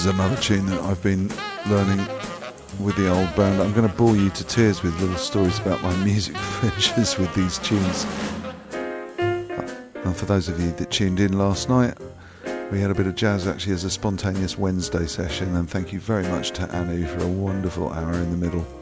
is another tune that I've been learning with the old band. I'm going to bore you to tears with little stories about my music adventures with these tunes. And for those of you that tuned in last night, we had a bit of jazz actually as a spontaneous Wednesday session, and thank you very much to Anu for a wonderful hour in the middle.